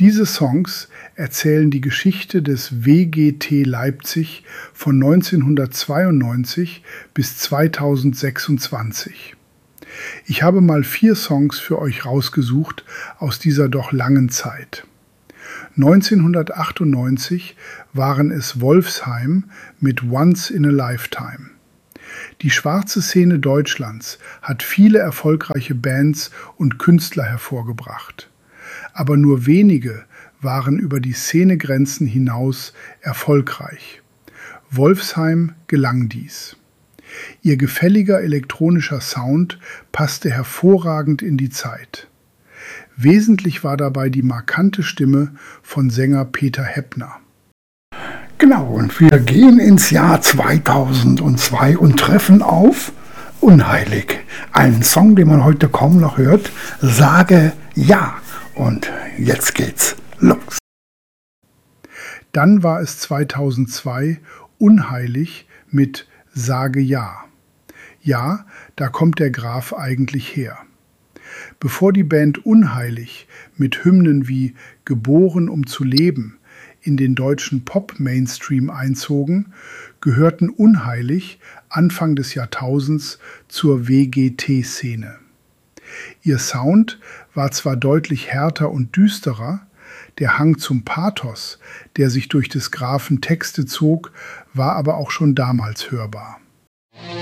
Diese Songs erzählen die Geschichte des WGT Leipzig von 1992 bis 2026. Ich habe mal 4 Songs für euch rausgesucht aus dieser doch langen Zeit. 1998 waren es Wolfsheim mit Once in a Lifetime. Die schwarze Szene Deutschlands hat viele erfolgreiche Bands und Künstler hervorgebracht. Aber nur wenige waren über die Szenegrenzen hinaus erfolgreich. Wolfsheim gelang dies. Ihr gefälliger elektronischer Sound passte hervorragend in die Zeit. Wesentlich war dabei die markante Stimme von Sänger Peter Heppner. Genau, und wir gehen ins Jahr 2002 und treffen auf Unheilig. Einen Song, den man heute kaum noch hört. Sage ja. Und jetzt geht's los. Dann war es 2002 Unheilig mit Sage ja. Ja, da kommt der Graf eigentlich her. Bevor die Band Unheilig mit Hymnen wie Geboren um zu leben in den deutschen Pop-Mainstream einzogen, gehörten Unheilig Anfang des Jahrtausends zur WGT-Szene. Ihr Sound war zwar deutlich härter und düsterer, der Hang zum Pathos, der sich durch des Grafen Texte zog, war aber auch schon damals hörbar.